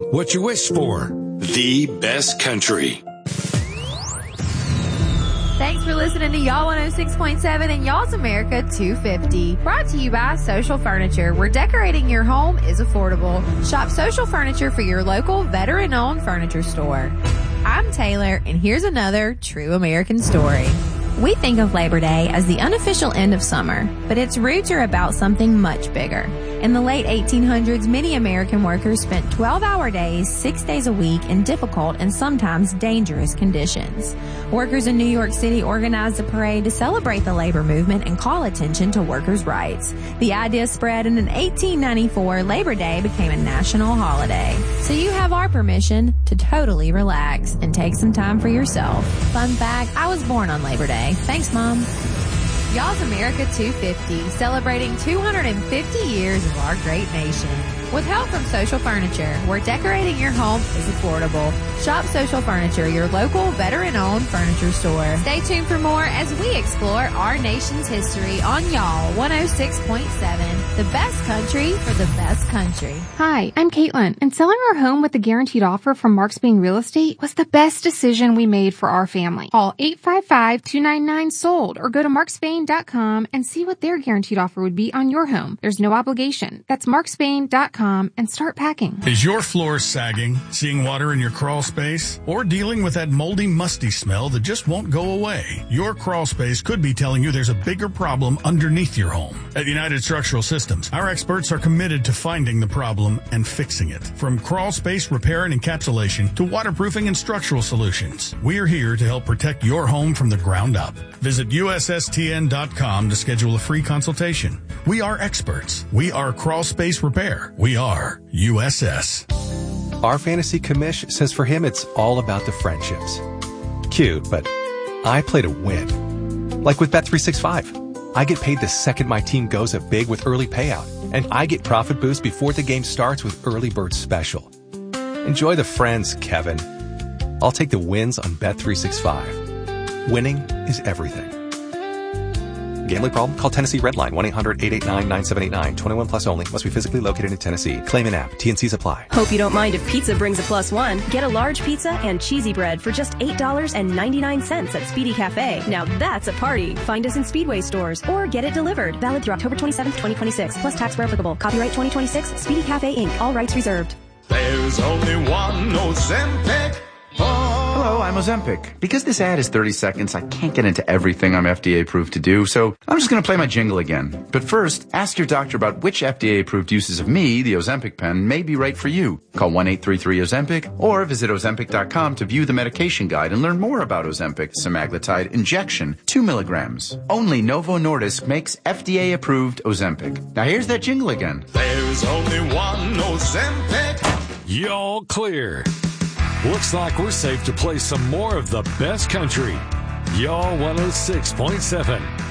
what you wish for. The best country. Thanks for listening to Y'all 106.7 and Y'all's America 250. Brought to you by Social Furniture, where decorating your home is affordable. Shop Social Furniture for your local veteran-owned furniture store. I'm Taylor, and here's another true American story. We think of Labor Day as the unofficial end of summer, but its roots are about something much bigger. In the late 1800s, many American workers spent 12-hour days, 6 days a week in difficult and sometimes dangerous conditions. Workers in New York City organized a parade to celebrate the labor movement and call attention to workers' rights. The idea spread, and in 1894, Labor Day became a national holiday. So you have our permission to totally relax and take some time for yourself. Fun fact, I was born on Labor Day. Thanks, Mom. Y'all's America 250, celebrating 250 years of our great nation. With help from Social Furniture, where decorating your home is affordable. Shop Social Furniture, your local veteran-owned furniture store. Stay tuned for more as we explore our nation's history on Y'all 106.7, the best country for the best country. Hi, I'm Caitlin, and selling our home with a guaranteed offer from Marks Bain Real Estate was the best decision we made for our family. Call 855-299-SOLD or go to marksbain.com and see what their guaranteed offer would be on your home. There's no obligation. That's marksbain.com and start packing. Is your floor sagging, seeing water in your crawl space, or dealing with that moldy, musty smell that just won't go away? Your crawl space could be telling you there's a bigger problem underneath your home. At United Structural Systems, our experts are committed to finding the problem and fixing it. From crawl space repair and encapsulation to waterproofing and structural solutions, we're here to help protect your home from the ground up. Visit USSTN.com to schedule a free consultation. We are experts. We are crawl space repair. We are USS. Our fantasy commish says for him it's all about the friendships. Cute, but I play to win. Like with Bet365. I get paid the second my team goes up big with early payout, and I get profit boost before the game starts with early bird special. Enjoy the friends, Kevin. I'll take the wins on Bet365. Winning is everything. Gambling problem? Call Tennessee Redline 1-800-889-9789. 21 plus only. Must be physically located in Tennessee. Claim in app. T&Cs apply. Hope you don't mind if pizza brings a +1. Get a large pizza and cheesy bread for just $8.99 at Speedy Cafe. Now that's a party. Find us in Speedway stores or get it delivered. Valid through October 27th, 2026. Plus tax where applicable. Copyright 2026. Speedy Cafe Inc. All rights reserved. There's only one Ozempic. Hello, I'm Ozempic. Because this ad is 30 seconds, I can't get into everything I'm FDA approved to do, so I'm just going to play my jingle again. But first, ask your doctor about which FDA approved uses of me, the Ozempic pen, may be right for you. Call 1-833-OZEMPIC or visit Ozempic.com to view the medication guide and learn more about Ozempic semaglutide injection, 2 milligrams. Only Novo Nordisk makes FDA approved Ozempic. Now here's that jingle again. There's only one Ozempic. Y'all clear. Looks like we're safe to play some more of the best country. Y'all 106.7.